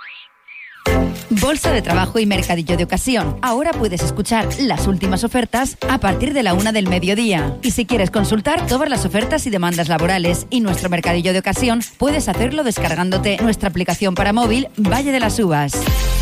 Bolsa de Trabajo y Mercadillo de Ocasión. Ahora puedes escuchar las últimas ofertas a partir de la 1 del mediodía. Y si quieres consultar todas las ofertas y demandas laborales y nuestro Mercadillo de Ocasión, puedes hacerlo descargándote nuestra aplicación para móvil Valle de las Uvas.